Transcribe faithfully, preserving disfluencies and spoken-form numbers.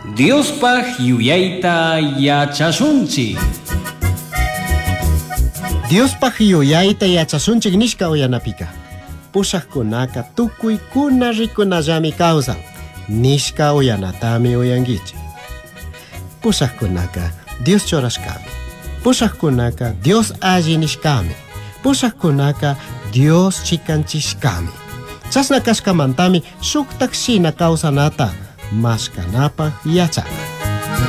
Diospaj yuyayta yachashunchik. Diospaj yuyayta yachashunchik nishka uyanapika. Pushaqkunaka tukuykuna rikunallami kawsan. Nishka uyanatami uyankichik. Pushaqkunaka Dios churashkami. Pushaqkunaka Dios alli nishkami. Pushaqkunaka Dios chikanchishkami. Chasna kashkamantami shuktak shina kawsanata mashkanapaq yachana.